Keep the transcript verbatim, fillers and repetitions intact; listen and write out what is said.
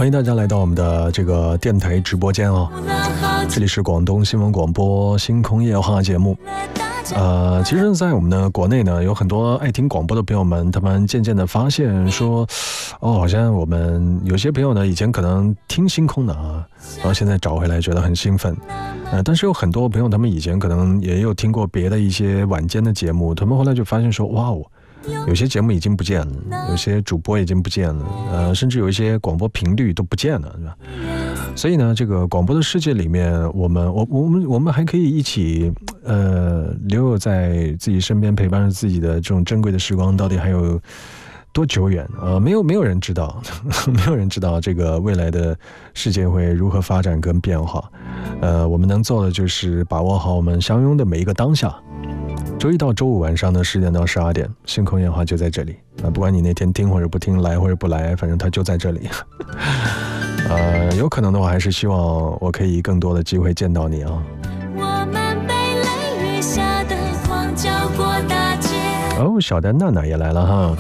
欢迎大家来到我们的这个电台直播间哦，这里是广东新闻广播星空夜话节目。呃，其实在我们的国内呢，有很多爱听广播的朋友们，他们渐渐的发现说，哦，好像我们有些朋友呢，以前可能听星空的啊，然后现在找回来觉得很兴奋。呃，但是有很多朋友，他们以前可能也有听过别的一些晚间的节目，他们后来就发现说，哇哦，有些节目已经不见了，有些主播已经不见了，呃，甚至有一些广播频率都不见了，是吧？所以呢，这个广播的世界里面，我们我我们我们还可以一起，呃，留有在自己身边陪伴着自己的这种珍贵的时光，到底还有多久远啊、呃？没有没有人知道，没有人知道这个未来的世界会如何发展跟变化。呃，我们能做的就是把握好我们相拥的每一个当下。周一到周五晚上的十点到十二点，星空夜话就在这里啊！不管你那天听或者不听，来或者不来，反正它就在这里。呃，有可能的话，还是希望我可以更多的机会见到你啊。我们被雷雨下的光浇过大街。哦，小的娜娜也来了哈。